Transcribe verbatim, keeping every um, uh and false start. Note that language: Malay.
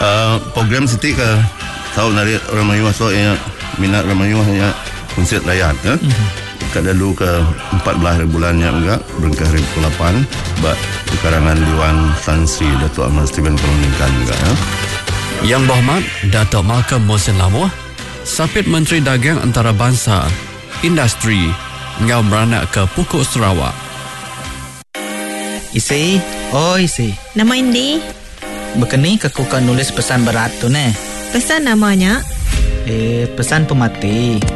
uh, program Siti ke tahu dari Ramayuah so yang minat Ramayuah yang konsert layan ya. Mm-hmm. Kat lalu ke empat belas bulannya enggak berkah ribu lapan bak karangan Dewan Tan Sri Datuk Ahmad Steven Perundingkan juga ya. Yang Berhormat Datuk Malcolm Mohsin Lamuh, Sapit Menteri Dagang Antarabangsa, Industri, ngau beranak ke Pokok Sarawak. Isi, oh isi. Nama Indi? Bekeni kekukan nulis pesan berat tu ne. Pesan namanya? Eh, pesan pemati.